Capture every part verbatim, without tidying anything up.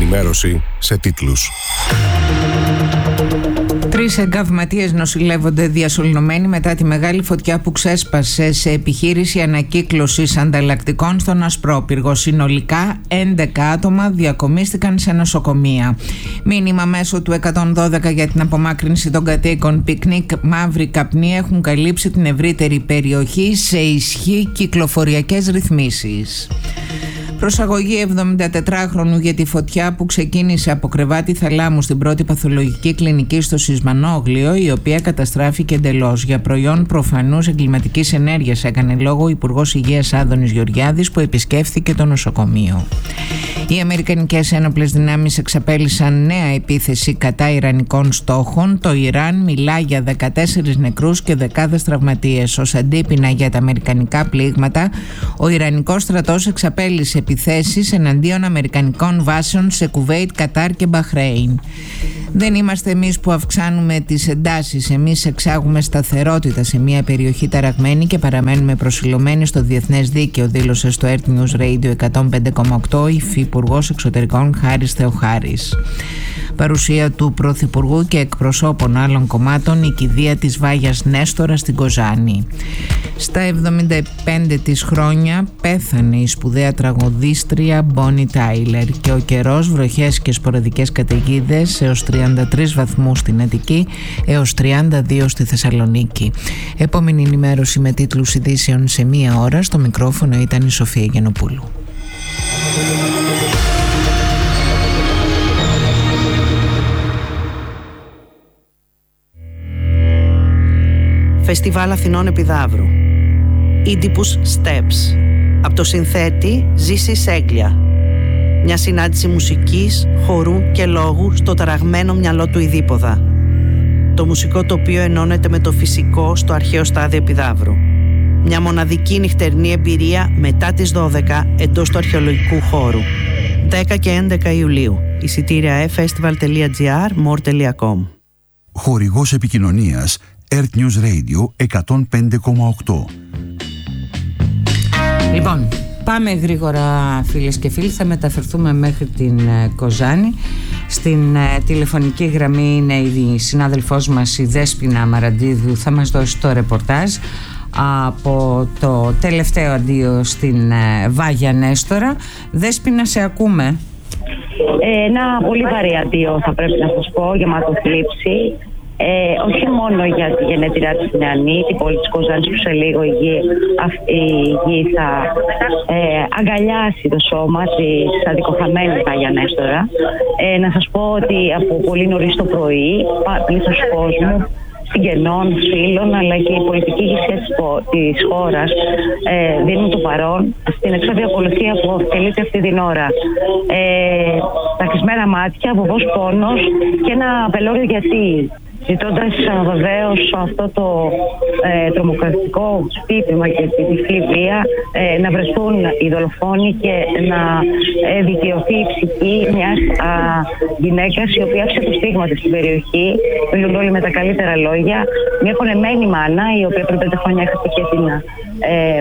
ενημέρωση σε τίτλους. Τρεις εγκαυματίες νοσηλεύονται διασωληνωμένοι μετά τη μεγάλη φωτιά που ξέσπασε σε επιχείρηση ανακύκλωσης ανταλλακτικών στον Ασπρόπυργο. Συνολικά έντεκα άτομα διακομίστηκαν σε νοσοκομεία. Μήνυμα μέσω του εκατόν δώδεκα για την απομάκρυνση των κατοίκων. Πικνίκ μαύροι καπνοί έχουν καλύψει την ευρύτερη περιοχή σε ισχύ κυκλοφοριακές ρυθμίσεις. Προσαγωγή εβδομηντατετράχρονου για τη φωτιά που ξεκίνησε από κρεβάτι θαλάμου στην πρώτη παθολογική κλινική στο Σισμανόγλιο, η οποία καταστράφηκε εντελώς. Για προϊόν προφανούς εγκληματικής ενέργειας έκανε λόγο ο Υπουργός Υγείας Άδωνης Γεωργιάδης, που επισκέφθηκε το νοσοκομείο. Οι Αμερικανικές ένοπλες δυνάμεις εξαπέλυσαν νέα επίθεση κατά ιρανικών στόχων. Το Ιράν μιλά για δεκατέσσερις νεκρούς και δεκάδες τραυματίες. Ως αντίπεινα για τα αμερικανικά πλήγματα, ο Ιρανικός στρατός εξαπέλυσε επιθέσεις εναντίον αμερικανικών βάσεων σε Κουβέιτ, Κατάρ και Μπαχρέιν. Δεν είμαστε εμείς που αυξάνουμε τις εντάσεις. Εμείς εξάγουμε σταθερότητα σε μια περιοχή ταραγμένη και παραμένουμε προσιλωμένοι στο διεθνές δίκαιο, δήλωσε στο Earth News Radio εκατόν πέντε κόμμα οκτώ η Υφυπουργός Εξωτερικών Χάρης Θεοχάρης. Παρουσία του Πρωθυπουργού και εκπροσώπων άλλων κομμάτων η κηδεία της Βάγιας Νέστορα στην Κοζάνη. Στα εβδομήντα πέντε της χρόνια πέθανε η σπουδαία τραγουδίστρια Μπόνι Τάιλερ. Και ο καιρός, βροχές και σποραδικές καταιγίδες έως τριάντα τρεις βαθμούς στην Αττική έως τριάντα δύο στη Θεσσαλονίκη. Επόμενη ενημέρωση με τίτλους ειδήσεων σε μία ώρα. Στο μικρόφωνο ήταν η Σοφία Γενοπούλου. Φεστιβάλ Αθηνών Επιδαύρου. Oedipus Steps. Από το συνθέτη Ζήση Σέγγλια. Μια συνάντηση μουσικής, χορού και λόγου στο ταραγμένο μυαλό του Ιδίποδα. Το μουσικό τοπίο ενώνεται με το φυσικό στο αρχαίο στάδιο Επιδαύρου. Μια μοναδική νυχτερινή εμπειρία μετά τις δώδεκα εντός του αρχαιολογικού χώρου. δέκα και έντεκα Ιουλίου. Εισιτήρια e festival τελεία gr, more τελεία com. Χορηγός επικοινωνίας Earth News Radio εκατόν πέντε κόμμα οκτώ. Λοιπόν, πάμε γρήγορα φίλες και φίλοι, θα μεταφερθούμε μέχρι την Κοζάνη. Στην ε, τηλεφωνική γραμμή είναι η συνάδελφός μας η Δέσποινα Μαραντίδου, θα μας δώσει το ρεπορτάζ από το τελευταίο αντίο στην ε, Βάγια Νέστορα. Δέσποινα, σε ακούμε. Ε, ένα πολύ βαρύ αντίο θα πρέπει να σας πω, γεμάτο θλίψη. Ε, όχι μόνο για τη γενέτειρά της Νεανή, την πόλη της Κοζάνης, που σε λίγο η γη, η γη θα ε, αγκαλιάσει το σώμα της αδικοχαμένης Βάγια Νέστορα. Ε, να σας πω ότι από πολύ νωρίς το πρωί πλήθος κόσμου, συγγενών, φίλων, αλλά και η πολιτική ηγεσία της χώρας ε, δίνουν το παρόν στην εξώδια ακολουθία που εκτελείται αυτή την ώρα. Ε, τα κλεισμένα μάτια, βοβός πόνος και ένα πελώριο γιατί. Ζητώντας βεβαίως αυτό το ε, τρομοκρατικό χτύπημα και τη τυφλή βία ε, να βρεθούν οι δολοφόνοι και να ε, δικαιωθεί η ψυχή μιας α, γυναίκας η οποία άφησε το στίγμα της στην περιοχή. Μιλούν όλοι με τα καλύτερα λόγια. Μια χωνεμένη μάνα η οποία πριν πέντε χρόνια έχασε και την ε,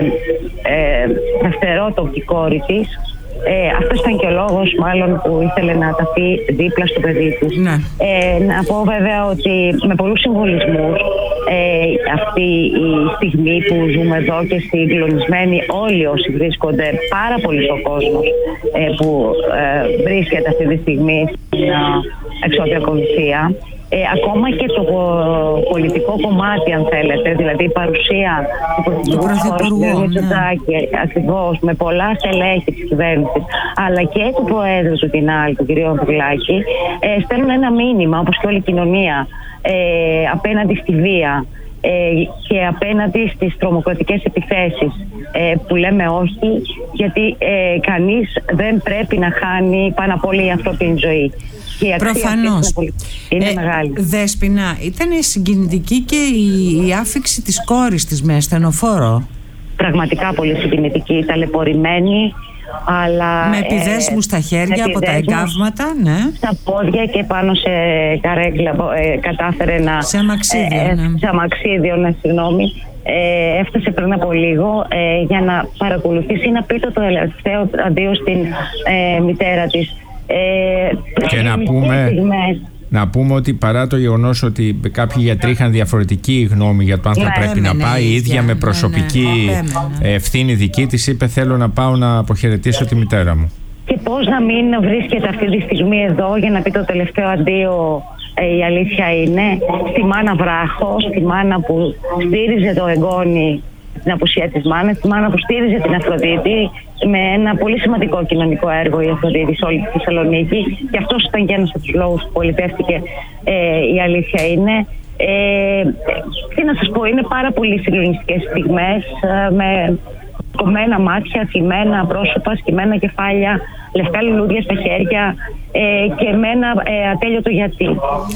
ε, δευτερότοπτη κόρη της. Ε, αυτός ήταν και ο λόγος μάλλον που ήθελε να ταφεί δίπλα στο παιδί της. Ναι. Ε, να πω βέβαια ότι με πολλούς συμβολισμούς ε, αυτή η στιγμή που ζούμε εδώ και συγκλονισμένοι όλοι όσοι βρίσκονται, πάρα πολύ ο κόσμος ε, που ε, βρίσκεται αυτή τη στιγμή στην εξώδια ακολουθία. Ε, ακόμα και το πολιτικό κομμάτι, αν θέλετε, δηλαδή η παρουσία του Πρωθυπουργού Μητσοτάκη, ακριβώς, με πολλά στελέχη της κυβέρνησης, αλλά και του Προέδρου του Τινάλ, του κ. Ανδρουλάκη, ε, στέλνουν ένα μήνυμα, όπως και όλη η κοινωνία, ε, απέναντι στη βία ε, και απέναντι στις τρομοκρατικές επιθέσεις, ε, που λέμε όχι, γιατί ε, κανείς δεν πρέπει να χάνει πάνω απ' όλη η ανθρώπινη ζωή. Προφανώς. Είναι, είναι ε, μεγάλη. Δέσποινα, ήταν συγκινητική και η, η άφιξη της κόρης της με ασθενοφόρο. Πραγματικά πολύ συγκινητική, ταλαιπωρημένη, αλλά με επιδέσμους στα χέρια από τα εγκάβματα, ναι. Στα πόδια και πάνω σε καρέκλα ε, κατάφερε να... Σε αμαξίδιο, ε, ναι. Σε αμαξίδιο, ναι, συγγνώμη. Ε, έφτασε πριν από λίγο ε, για να παρακολουθήσει, να πει το τελευταίο αντίο στην ε, μητέρα της. Ε, και να πούμε, να πούμε ότι παρά το γεγονός ότι κάποιοι γιατροί είχαν διαφορετική γνώμη για το αν θα ναι, πρέπει ναι, να ναι, πάει, η ίδια ναι, με προσωπική ναι, ναι. ευθύνη δική της είπε θέλω να πάω να αποχαιρετήσω τη μητέρα μου. Και πώς να μην βρίσκεται αυτή τη στιγμή εδώ για να πει το τελευταίο αντίο. Η αλήθεια είναι στη μάνα βράχο, στη μάνα που στήριζε το εγγόνι την απουσία της μάνας, στη μάνα που στήριζε την Αφροδίτη με ένα πολύ σημαντικό κοινωνικό έργο η Αφροδίτη σε όλη τη Θεσσαλονίκη, και αυτός ήταν και ένας από τους λόγους που πολιτεύτηκε, ε, η αλήθεια είναι. Ε, τι να σας πω, είναι πάρα πολύ συγκλονιστικές στιγμές, ε, με κομμένα μάτια, θυμμένα πρόσωπα, σκυμμένα κεφάλια, λευκά λουλούδια στα χέρια ε, και με ένα ε, ατέλειωτο γιατί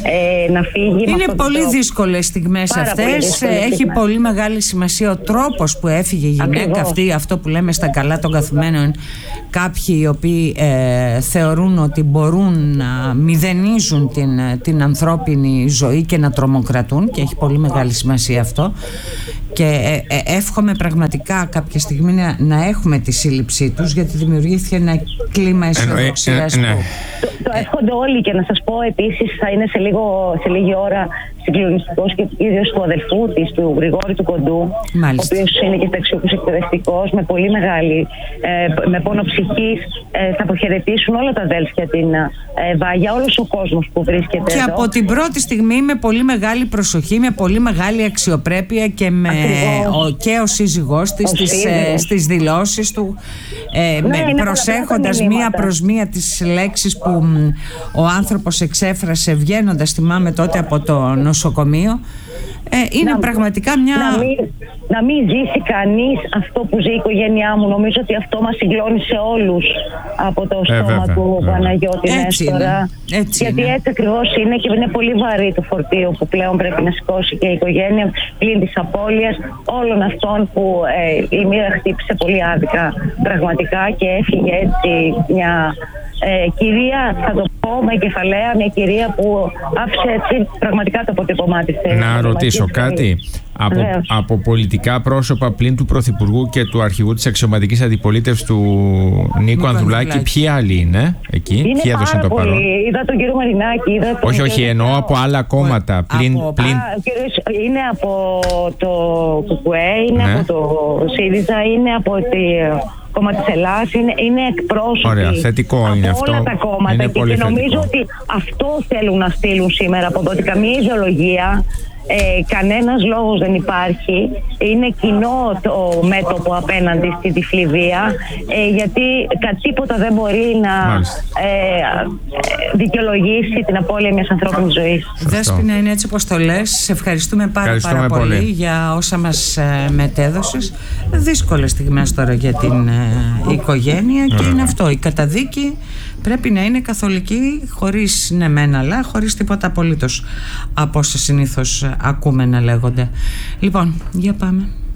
ε, να φύγει. Είναι πολύ το... δύσκολες στιγμές αυτές. Έχει στιγμές. Πολύ μεγάλη σημασία ο τρόπος που έφυγε η γυναίκα. Ακριβώς. Αυτή, αυτό που λέμε στα καλά των καθουμένων, κάποιοι οι οποίοι ε, θεωρούν ότι μπορούν να μηδενίζουν την, την ανθρώπινη ζωή και να τρομοκρατούν, και έχει πολύ μεγάλη σημασία αυτό. Και ε, ε, εύχομαι πραγματικά κάποια στιγμή να, να έχουμε τη σύλληψή τους, γιατί δημιουργήθηκε ένα κλίμα αισιοδοξίας. Ε, ε, ε, ναι. το, το εύχονται όλοι, και να σας πω επίσης θα είναι σε, λίγο, σε λίγη ώρα συγκλονιστικός και ίδιος του αδελφού της, του Γρηγόρη του Κοντού, Μάλιστα. ο οποίος είναι και ταξιούχος εκπαιδευτικός, με πολύ μεγάλη, ε, με πόνο ψυχής, ε, θα αποχαιρετήσουν όλα τα αδέλφια την ε, Βάγια, όλος ο κόσμος που βρίσκεται και εδώ. από την πρώτη στιγμή με πολύ μεγάλη προσοχή, με πολύ μεγάλη αξιοπρέπεια και με ο, και ο σύζυγός της στις, ε, στις δηλώσεις του, ε, ναι, με, προσέχοντας μία προς μία τις λέξεις που μ, ο άνθρωπος εξέφρασε βγαίνοντας, θυμάμαι τότε, από το νοσοκομείο. Ε, είναι να, πραγματικά μια... Να μην, να μην ζήσει κανείς αυτό που ζει η οικογένειά μου. Νομίζω ότι αυτό μας συγκλώνησε όλους από το στόμα ε, βέβαια, του βέβαια. Παναγιώτη Νέστορα. Γιατί είναι. Έτσι ακριβώς είναι, και είναι πολύ βαρύ το φορτίο που πλέον πρέπει να σηκώσει και η οικογένεια, πλην της απώλειας όλων αυτών που ε, η μοίρα χτύπησε πολύ άδικα πραγματικά, και έφυγε έτσι μια ε, κυρία, θα το πω με κεφαλαία, μια κυρία που άφησε έτσι πραγματικά το αποτύπωμά της. Να ρωτήσω κάτι. Από, από πολιτικά πρόσωπα πλην του Πρωθυπουργού και του αρχηγού της αξιωματικής αντιπολίτευσης του Νίκο Ανδρουλάκη, ποιοι άλλοι είναι εκεί, είναι ποιοι έδωσαν το παρόν? Είδα τον κύριο Μαρινάκη. Είδα τον όχι, όχι, εννοώ από άλλα κόμματα. Πλην, από, πλην... Α, είναι από το ΚΚΕ, είναι ναι. από το ΣΥΡΙΖΑ, είναι από τη... κόμμα της Ελλάδας, είναι, είναι εκπρόσωποι. Ωραία, θετικό από είναι όλα αυτό. Τα κόμματα, είναι και, πολύ και νομίζω θετικό. ότι αυτό θέλουν να στείλουν σήμερα από εδώ, ότι καμία ιδεολογία, ε, κανένας λόγος δεν υπάρχει. Είναι κοινό το μέτωπο απέναντι στη τυφλή βία, ε, γιατί τίποτα δεν μπορεί να ε, δικαιολογήσει την απώλεια μιας ανθρώπινης ζωής. Δέσποινα, είναι έτσι όπως το λες. Σε ευχαριστούμε πάρα, ευχαριστούμε πάρα πολύ, πολύ για όσα μας ε, μετέδωσες. Δύσκολες στιγμές τώρα για την ε, οικογένεια, και είναι αυτό, η καταδίκη πρέπει να είναι καθολική, χωρίς ναι μεν αλλά, χωρίς τίποτα απολύτως από όσα συνήθως ακούμε να λέγονται. Λοιπόν, για πάμε.